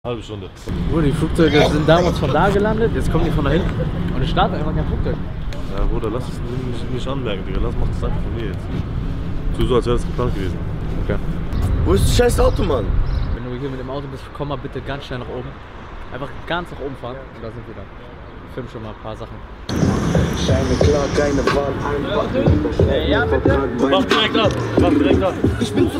Halbe Stunde. Bruder, die Flugzeuge sind damals von da gelandet, jetzt kommen die von da hinten. Und es startet einfach kein Flugzeug. Ja, Bruder, lass es nicht anmerken, Digga. Mach das einfach von mir jetzt. Tu so, als wäre das geplant gewesen. Okay. Wo ist das scheiß Auto, Mann? Wenn du hier mit dem Auto bist, komm mal bitte ganz schnell nach oben. Einfach ganz nach oben fahren und da sind wir dann. Film schon mal ein paar Sachen. Scheine klar, keine Wahl, einfach. Ja, bitte. Mach direkt ab! Mach direkt ab! Ich bin zu